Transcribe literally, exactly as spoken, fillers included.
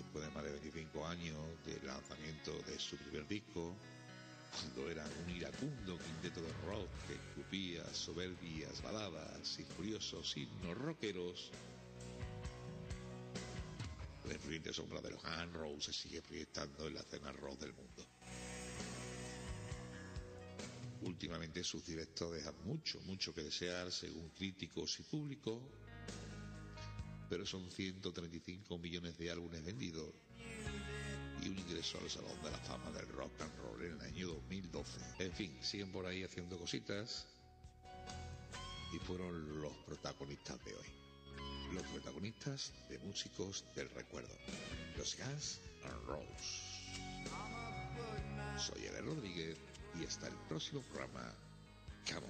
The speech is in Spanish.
después de más de veinticinco años del lanzamiento de su primer disco, cuando era un iracundo quinteto de rock que escupía soberbias baladas y furiosos himnos rockeros, la influyente sombra de los Guns N' Roses se sigue proyectando en la escena rock del mundo. Últimamente sus directos dejan mucho, mucho que desear según críticos y público, pero son ciento treinta y cinco millones de álbumes vendidos y un ingreso al Salón de la Fama del Rock and Roll en el año dos mil doce. En fin, siguen por ahí haciendo cositas y fueron los protagonistas de hoy. Los protagonistas de Músicos del Recuerdo, los Guns N' Roses. Soy Eber Rodríguez y hasta el próximo programa.